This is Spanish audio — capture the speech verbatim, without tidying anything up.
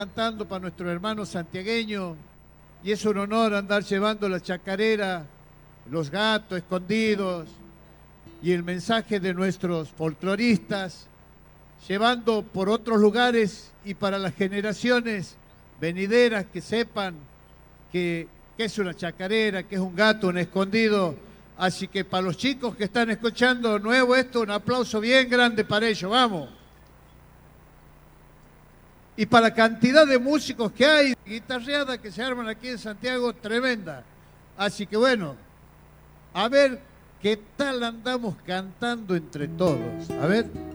cantando para nuestro hermano santiagueño y es un honor andar llevando la chacarera, los gatos escondidos y el mensaje de nuestros folcloristas, llevando por otros lugares y para las generaciones venideras que sepan que, que es una chacarera, que es un gato, un escondido. Así que para los chicos que están escuchando nuevo esto, un aplauso bien grande para ellos, vamos. Y para la cantidad de músicos que hay, guitarreadas que se arman aquí en Santiago, tremenda. Así que bueno, a ver qué tal andamos cantando entre todos. A ver.